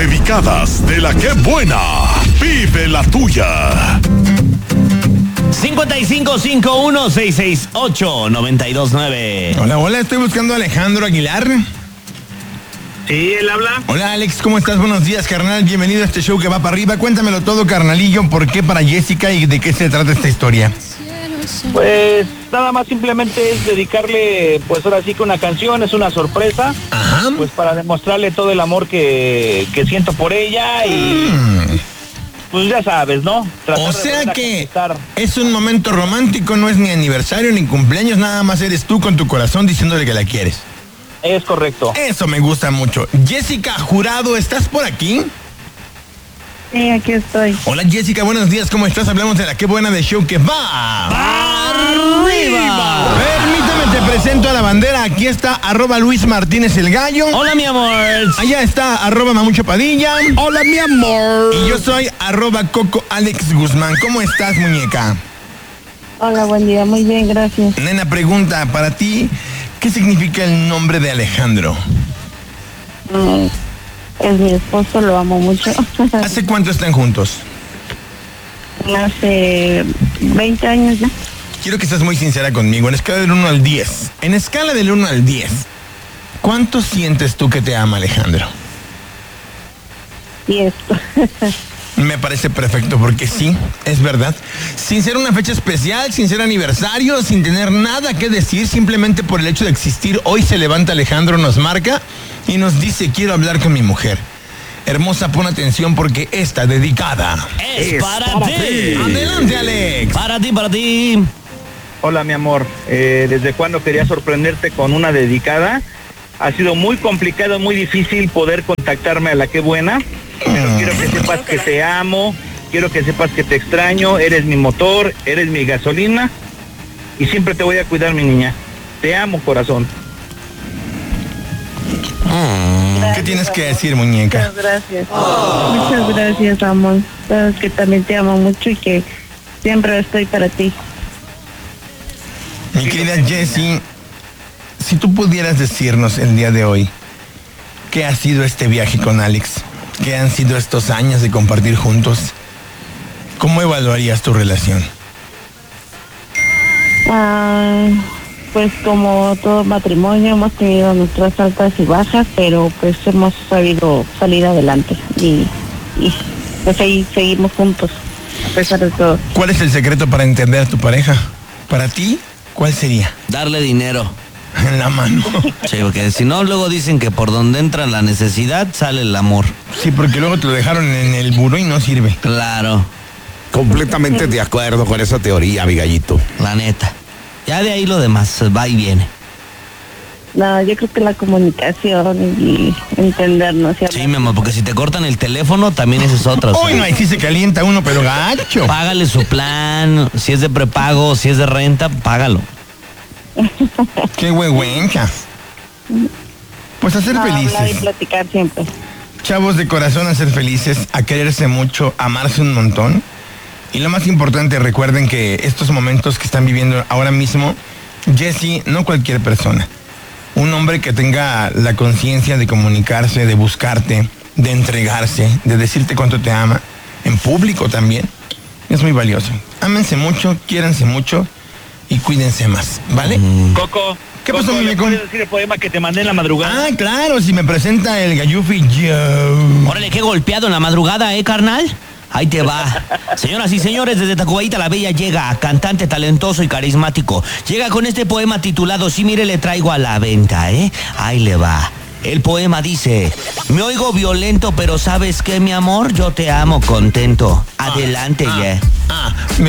dedicadas de la que buena. Vive la tuya. 5551-668-929. Hola, estoy buscando a Alejandro Aguilar. Sí, él habla. Hola, Alex, ¿cómo estás? Buenos días, carnal. Bienvenido a este show que va para arriba. Cuéntamelo todo, carnalillo. ¿Por qué para Jessica y de qué se trata esta historia? Pues nada más simplemente es dedicarle, pues ahora sí que una canción, es una sorpresa. Ajá. Pues para demostrarle todo el amor que siento por ella y... Pues ya sabes, ¿no? O sea que es un momento romántico, no es ni aniversario ni cumpleaños, nada más eres tú con tu corazón diciéndole que la quieres. Es correcto. Eso me gusta mucho. Jessica Jurado, ¿estás por aquí? Sí, aquí estoy. Hola Jessica, buenos días, ¿cómo estás? Hablamos de la que buena de show que va ¡Arriba! Permíteme, te presento a la bandera. Aquí está @Luis Martínez el Gallo. Hola, mi amor. Allá está @Mamucho Padilla. Hola, mi amor. Y yo soy @Coco Alex Guzmán. ¿Cómo estás, muñeca? Hola, buen día. Muy bien, gracias. Nena, pregunta para ti, ¿qué significa el nombre de Alejandro? Es mi esposo, lo amo mucho. ¿Hace cuánto están juntos? Hace 20 años ya. Quiero que seas muy sincera conmigo, en escala del 1 al 10. En escala del 1 al 10, ¿cuánto sientes tú que te ama Alejandro? Y esto. Me parece perfecto porque sí, es verdad. Sin ser una fecha especial, sin ser aniversario, sin tener nada que decir, simplemente por el hecho de existir, hoy se levanta Alejandro, nos marca y nos dice, quiero hablar con mi mujer. Hermosa, pon atención porque esta dedicada es para ti. Adelante, Alex. Para ti. Hola, mi amor. ¿Desde cuándo quería sorprenderte con una dedicada? Ha sido muy complicado, muy difícil poder contactarme a la que buena. Pero quiero que sepas que te amo, quiero que sepas que te extraño, eres mi motor, eres mi gasolina y siempre te voy a cuidar, mi niña. Te amo, corazón. ¿Qué tienes que decir, muñeca? Muchas gracias. Muchas gracias, amor. Sabes que también te amo mucho y que siempre estoy para ti. Mi querida Jessie, si tú pudieras decirnos el día de hoy, ¿qué ha sido este viaje con Alex? ¿Qué han sido estos años de compartir juntos? ¿Cómo evaluarías tu relación? Pues como todo matrimonio hemos tenido nuestras altas y bajas, pero pues hemos sabido salir adelante y pues ahí seguimos juntos a pesar de todo. ¿Cuál es el secreto para entender a tu pareja? Para ti, ¿cuál sería? Darle dinero. En la mano. Sí, porque si no, luego dicen que por donde entra la necesidad sale el amor. Sí, porque luego te lo dejaron en el buró y no sirve. Claro, Completamente de acuerdo con esa teoría, mi gallito. la neta. Ya de ahí lo demás va y viene. No, yo creo que la comunicación y entendernos. Y Sí, mi amor, porque si te cortan el teléfono, también ese es otro. Uy, no, ahí sí se calienta uno, pero gacho. Págale su plan, si es de prepago, si es de renta, págalo. Qué huehuencha. Pues a ser hablar y felices. platicar siempre. Chavos, de corazón, a ser felices, a quererse mucho, a amarse un montón. Y lo más importante, recuerden que estos momentos que están viviendo ahora mismo, Jessie, no cualquier persona. Un hombre que tenga la conciencia de comunicarse, de buscarte, de entregarse, de decirte cuánto te ama, en público también, es muy valioso. Ámense mucho, quiéranse mucho y cuídense más, ¿vale? Coco. ¿Qué pasó, Coco, ¿le muñeco? puedes decir el poema que te mandé en la madrugada? Ah, claro, si me presenta el Gallufi Joe. Órale, qué golpeado en la madrugada, carnal. Ahí te va. Señoras y señores, desde Tacubaya la Bella llega, cantante talentoso y carismático. Llega con este poema titulado Sí, mire, le traigo a la venta, Ahí le va. El poema dice: me oigo violento, pero ¿sabes qué, mi amor? Yo te amo contento. Adelante, ya. Me